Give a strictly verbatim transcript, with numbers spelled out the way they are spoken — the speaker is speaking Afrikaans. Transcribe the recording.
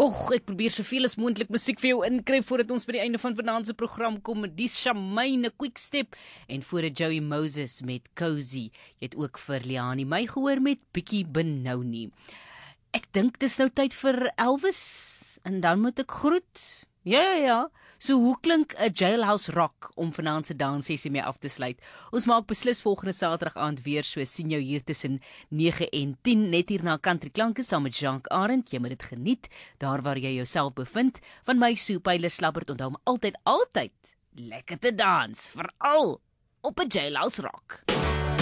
Och, ek probeer soveel as moontlik musiek vir jou inkry voordat ons by die einde van vanaand se program kom met die Shamaine Quickstep en voor dit Joey Moses met Cozy. Jy het ook vir Liani my gehoor met Bietjie Benou nie. Ek dink dis nou tyd vir Elvis en dan moet ek groet. Ja, ja, ja. So hoe klink 'n Jailhouse Rock om vanaand se danssessie mee af te sluit? Ons maak beslis volgende Saterdag aand weer, so sien jou hier tussen nege en tien net hier na Country Klanke saam met Jacques Arend. Jy moet dit geniet daar waar jy jouself bevind. Van my Sue Pyler Slabbert, onthou om altyd altyd lekker te dans, veral op 'n Jailhouse Rock.